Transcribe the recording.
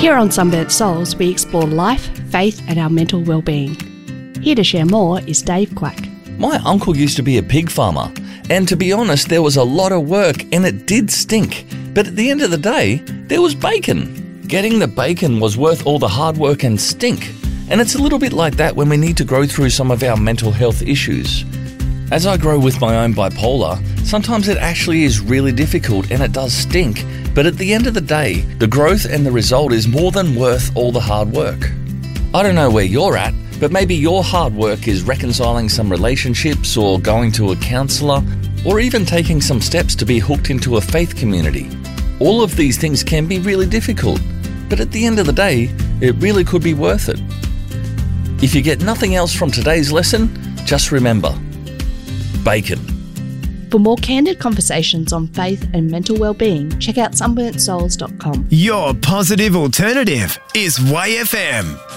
Here on Sunburnt Souls, we explore life, faith and our mental well-being. Here to share more is Dave Quack. My uncle used to be a pig farmer, and to be honest, there was a lot of work and it did stink. But at the end of the day, there was bacon. Getting the bacon was worth all the hard work and stink. And it's a little bit like that when we need to grow through some of our mental health issues. As I grow with my own bipolar, sometimes it actually is really difficult and it does stink. But at the end of the day, the growth and the result is more than worth all the hard work. I don't know where you're at, but maybe your hard work is reconciling some relationships or going to a counsellor or even taking some steps to be hooked into a faith community. All of these things can be really difficult, but at the end of the day, it really could be worth it. If you get nothing else from today's lesson, just remember, bacon. For more candid conversations on faith and mental well-being, check out sunburntsouls.com. Your positive alternative is YFM.